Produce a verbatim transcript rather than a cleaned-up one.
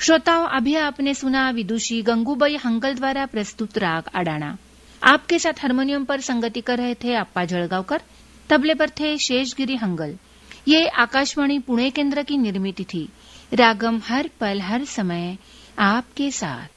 श्रोताओं, अभी आपने सुना विदुषी गंगूबाई हंगल द्वारा प्रस्तुत राग अडाना। आपके साथ हारमोनियम पर संगति कर रहे थे अप्पा जळगावकर, तबले पर थे शेषगिरी हंगल। ये आकाशवाणी पुणे केंद्र की निर्मित थी। रागम हर पल हर समय आपके साथ।